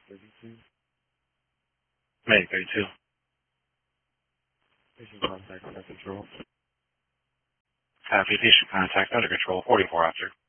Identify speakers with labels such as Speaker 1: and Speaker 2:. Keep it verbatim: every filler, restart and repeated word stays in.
Speaker 1: thirty-two.
Speaker 2: May thirty-two.
Speaker 1: Patient contact under control.
Speaker 2: Copy. Patient contact under control. forty-four, officer.